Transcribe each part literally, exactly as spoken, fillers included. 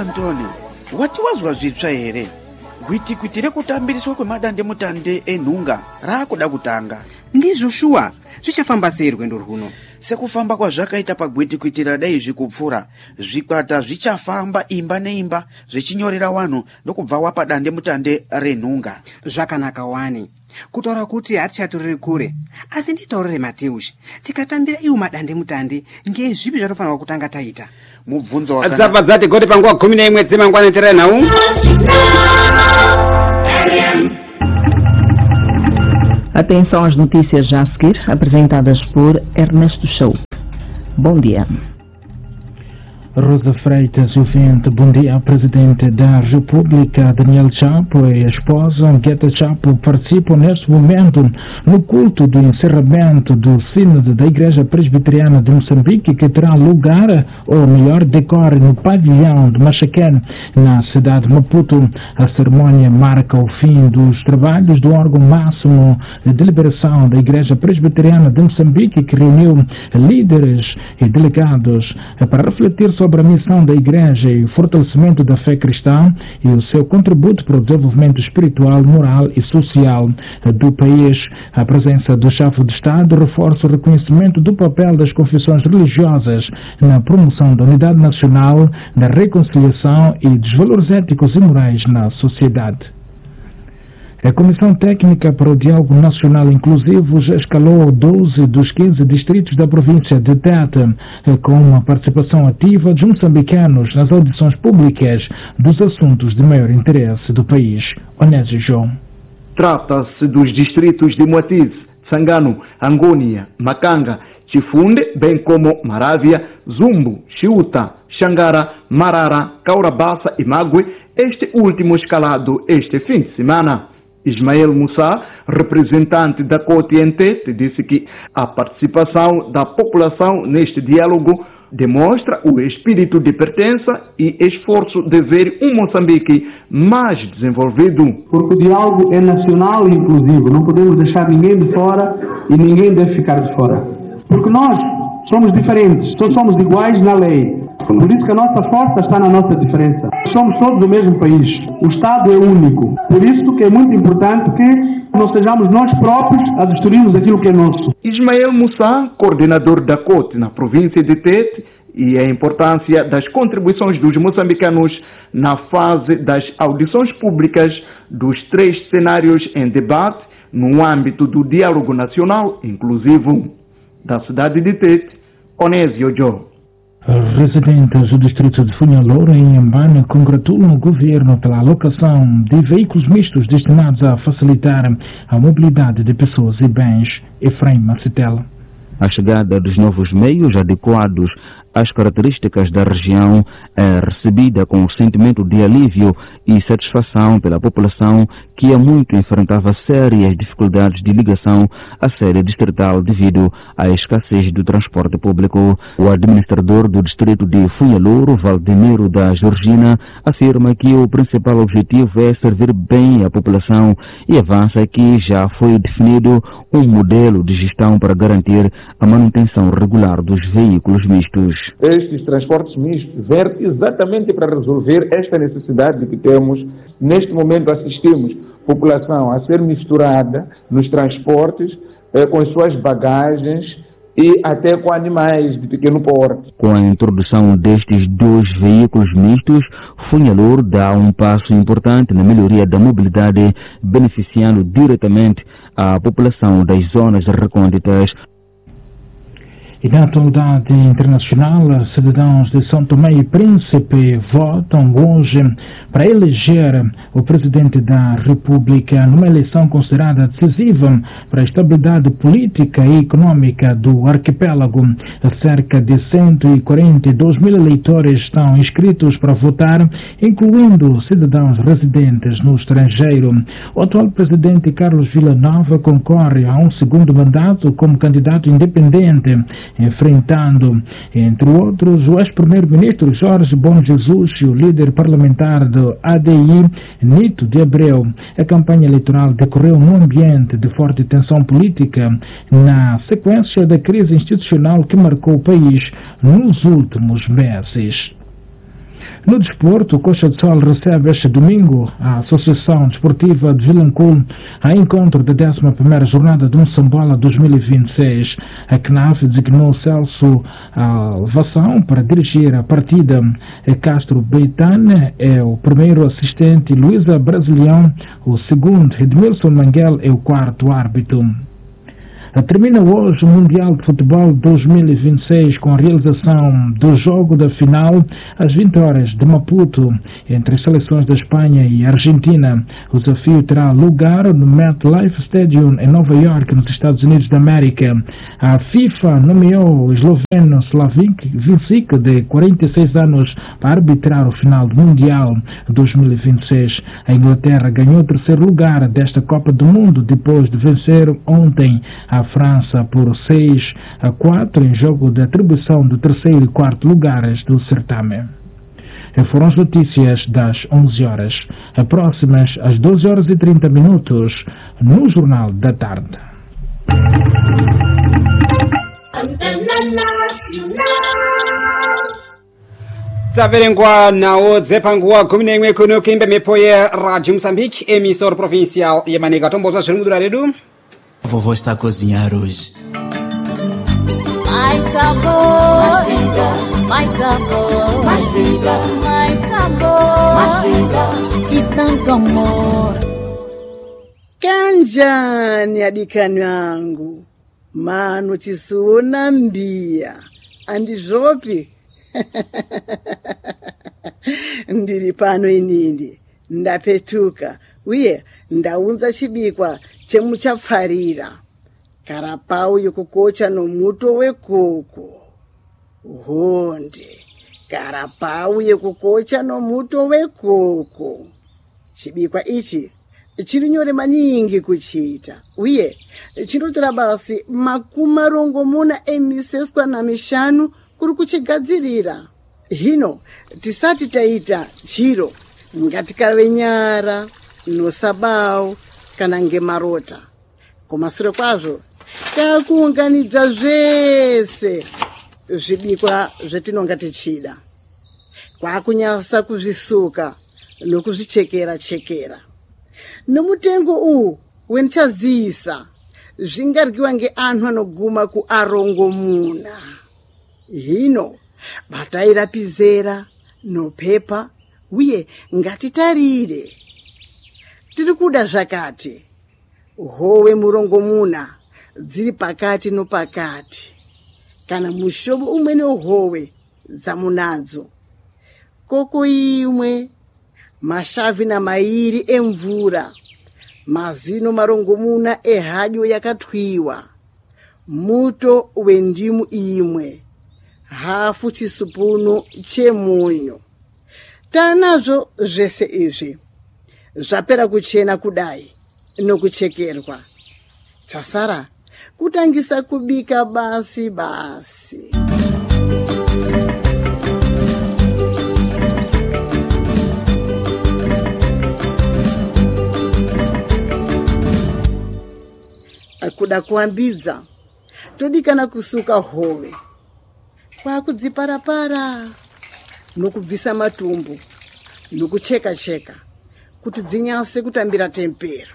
Antônio, wati wazwazitsva here gwitikwitire kutambiriswa kwemadande mutande enhunga raakuda kutanga? Ndizvo shuwa, zvichafamba sei rwendo rwuno? Sekufamba kwazvakaita pagwitikwitira dai zvikupfuura, zvikwata zvichafamba imba neimba zvichinyorera wanhu ndokubva wapa dande mutande renhunga. Zvakanaka wani, kutaura kuti hatichatorere kure, asi nditaurire Mateushi, tikatambira iwo madande mutande ngezvipi zvatofanirwa kutanga taita? Mubvunzo wakana adzabva dzati goti panguva gumi neimwe dzemangwana tiri nhau. Atenção às notícias já a seguir, apresentadas por Ernesto Show. Bom dia. Rosa Freitas, ouvinte, bom dia. Presidente da República, Daniel Chapo, e a esposa, Guetta Chapo, participam neste momento no culto do encerramento do Sínodo da Igreja Presbiteriana de Moçambique, que terá lugar, ou melhor, decorre no pavilhão de Machaquén, na cidade de Maputo. A cerimônia marca o fim dos trabalhos do órgão máximo de deliberação da Igreja Presbiteriana de Moçambique, que reuniu líderes e delegados para refletir sobre a missão da Igreja e o fortalecimento da fé cristã e o seu contributo para o desenvolvimento espiritual, moral e social do país. A presença do chefe de Estado reforça o reconhecimento do papel das confissões religiosas na promoção da unidade nacional, da reconciliação e dos valores éticos e morais na sociedade. A Comissão Técnica para o Diálogo Nacional Inclusivo já escalou doze dos quinze distritos da província de Tete, com uma participação ativa de moçambicanos nas audições públicas dos assuntos de maior interesse do país. Onésio João. Trata-se dos distritos de Moatize, Sangano, Angônia, Macanga, Chifunde, bem como Maravia, Zumbo, Chiuta, Xangara, Marara, Caurabassa e Mague, este último escalado este fim de semana. Ismael Moussa, representante da C O T em Tete, disse que a participação da população neste diálogo demonstra o espírito de pertença e esforço de ver um Moçambique mais desenvolvido. Porque o diálogo é nacional e inclusivo, não podemos deixar ninguém de fora e ninguém deve ficar de fora. Porque nós somos diferentes, todos somos iguais na lei. Por isso que a nossa força está na nossa diferença. Somos todos do mesmo país. O Estado é único. Por isso que é muito importante que não sejamos nós próprios a destruirmos aquilo que é nosso. Ismael Moussa, coordenador da C O T na província de Tete, e a importância das contribuições dos moçambicanos na fase das audições públicas dos três cenários em debate no âmbito do diálogo nacional inclusivo. Da cidade de Tete, Onésio João. Residentes do distrito de Funhalouro, em Inhambane, congratulam o governo pela alocação de veículos mistos destinados a facilitar a mobilidade de pessoas e bens. Efraim Macitela. A chegada dos novos meios adequados às características da região é recebida com um sentimento de alívio e satisfação pela população que há muito enfrentava sérias dificuldades de ligação à sede distrital devido à escassez do transporte público. O administrador do distrito de Funhalouro, Valdemiro da Georgina, afirma que o principal objetivo é servir bem a população e avança que já foi definido um modelo de gestão para garantir a manutenção regular dos veículos mistos. Estes transportes mistos vêm exatamente para resolver esta necessidade que temos. Neste momento assistimos a população a ser misturada nos transportes eh, com as suas bagagens e até com animais de pequeno porte. Com a introdução destes dois veículos mistos, Funhalouro dá um passo importante na melhoria da mobilidade, beneficiando diretamente a população das zonas recônditas. E na atualidade internacional, cidadãos de São Tomé e Príncipe votam hoje para eleger o presidente da República numa eleição considerada decisiva para a estabilidade política e econômica do arquipélago. Cerca de cento e quarenta e dois mil eleitores estão inscritos para votar, incluindo cidadãos residentes no estrangeiro. O atual presidente Carlos Villanova concorre a um segundo mandato como candidato independente, enfrentando, entre outros, o ex-primeiro-ministro Jorge Bom Jesus e o líder parlamentar do A D I, Nito de Abreu. A campanha eleitoral decorreu num ambiente de forte tensão política, na sequência da crise institucional que marcou o país nos últimos meses. No desporto, o Coxa de Sol recebe este domingo a Associação Desportiva de Vilanculo a encontro da décima primeira jornada do Moçambola dois mil e vinte e seis. A C N A F designou Celso Alvação para dirigir a partida. Castro Beitane é o primeiro assistente, Luísa Brasilião o segundo, Edmilson Manguel é o quarto árbitro. Termina hoje o Mundial de Futebol dois mil e vinte e seis com a realização do jogo da final às vinte horas de Maputo entre as seleções da Espanha e Argentina. O desafio terá lugar no MetLife Stadium em Nova York, nos Estados Unidos da América. A FIFA nomeou o esloveno Slavik Vincic, de quarenta e seis anos, para arbitrar o final do Mundial dois mil e vinte e seis. A Inglaterra ganhou o terceiro lugar desta Copa do Mundo depois de vencer ontem a França por seis a quatro em jogo de atribuição do terceiro e quarto lugares do certame. Foram as notícias das onze horas. As próximas às doze horas e trinta minutos no Jornal da Tarde. Zaverengwa nao dzepangwa kumi na imwe kuno kuimba mepo ya Radio Moçambique, emissora provincial ya Manica. Tomboza Jerumudo Redu. Vovó está a cozinhar hoje. Mais sabor, mais vida, mais sabor, mais vida, mais sabor, mais vida e tanto amor. Kanjani adikani wangu, mano tisuna mbia, andizvopi? Ndiri pano inini, ndapetuka, uye ndaunza chibikwa chemuchapfarira. Karapau yokukocha nomuto wekoko. Honde, karapau yokukocha nomuto wekoko. Chibikwa ichi chiri nyore maningi kuchita. Uye, chinotora basi makumi rongomuna emiseswa na mishanu kuri kuchigadzirira. Hino, tisati taita chiro, ngatikave nyara, nosabau, kana ngemarota. Kumasure kwazvo, takuunganidza zvese zvibikwa zvetinonga tichida. Kwakunyasa kuzvisuka nokuzvichekera chekera. Nomutengo uwu wendichaziisa zvingaryiwa ngeanhu anoguma kuarongomuna. Hino batairapizera nopepa uye ngatitarire. Tiri kuda zvakati howe murongomuna dziri pakati nopakati, kana mushobo umwe nehowe dzamunadzo. Koko imwe, mashavi na mairi emvura, mazino marongomuna ehadyo yakatwiwa, muto wendimu imwe, hafu chisupunu chemunyu. Tanazvo zvese izvi zvapera kuchena kudai nokuchekerwa. Chasara kutangisa kubika basi basi. Kuda kuambidza todikana kusuka howe, kwakudziparapara nokubvisa matumbu nokucheka cheka kuti dzinyase kutambira tempero.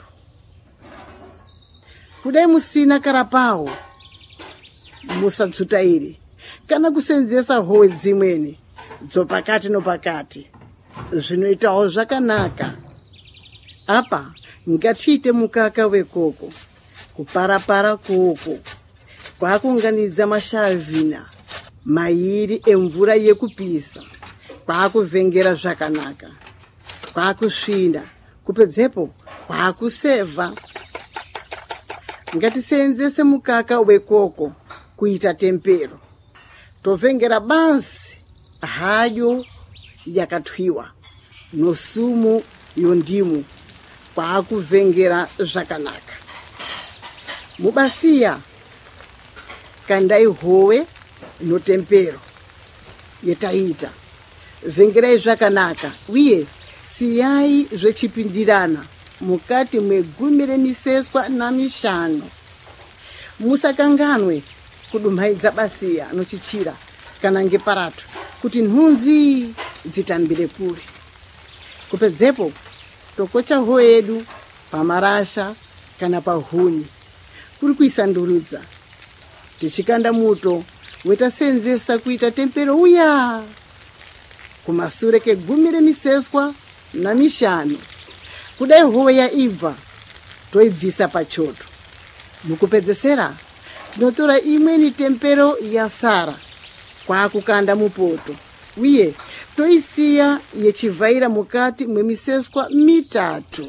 Kudai musina karapao musatsutairi kana kusenzesa howe dzimweni dzopakati nopakati, zvinoitawo zvakanaka. Apa ngatiite mukaka wekoko, kuparapara koko, kwakuunganidza mashavina mairi emvura yekupisa, kwakuvhengera zvakanaka, kwakusvinda, kupedzepo kwakusevha. Ngatisenzese mukaka wekoko kuita tempero. Tovhengera basi hadyo yakatwiwa nosumu yondimu, kwakuvhengera zvakanaka. Mubasiya kandai howe no tempero yetaita, vhengerai zvakanaka uye siyai zvechipindirana mukati mwegumi remiseswa na mishanu. Musakanganwe kudumhaidza basiya nochichira kana ngeparato kuti nhunzi dzitambire kure. Kupedzepo tokocha howe yedu pamarasha kana pahuni kuri kuisandurudza, tichikanda muto wetasenzesa kuita tempero uya. Kumasure kegumi remiseswa na mishanu kudai howe yaibva toibvisa pachoto. Mukupedzesera tinotora imweni tempero yasara kwakukanda mupoto uye toisiya yechivhaira mukati mwemiseswa mitatu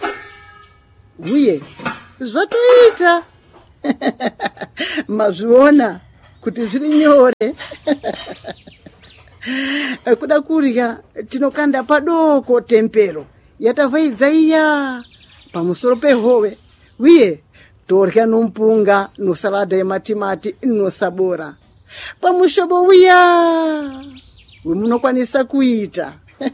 uye zvatoita. Mazviona kuti zviri nyore. Kuda kurya tinokanda padoko tempero yatavhaidza iya pamusoro pehowe uye torya nompunga nosalada yematimati inosabora pamushobo uya wemunokwanisa kuita.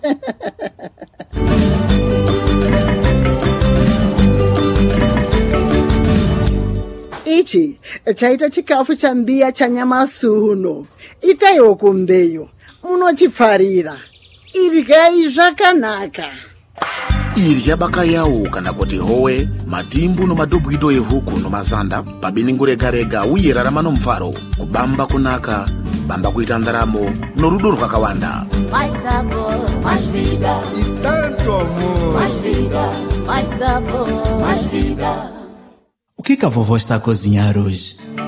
Ichi chaita chikafu chambiya chanyamasuno. Itaiwo kumbeyo munochipfarira. Iryai zvakanaka. Irya bakayawo kana kuti howe, matimbu nomadobwido ehuku nomazanda pabiningu rega-rega uye rarama nomufaro, kubamba kunaka, bamba kuita ndaramo norudo rwakawanda. Mais sabor, mais vida. E tanto amor. Mais vida, mais sabor, mais vida. O que que a vovó está a cozinhar hoje?